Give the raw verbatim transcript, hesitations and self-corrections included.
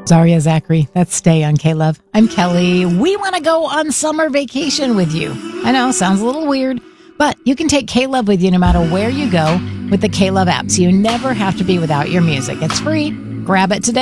Zaria Zachary, that's Stay on K-Love. I'm Kelly. We want to go on summer vacation with you. I know, sounds a little weird, but you can take K-Love with you no matter where you go with the K-Love app, so you never have to be without your music. It's free. Grab it today.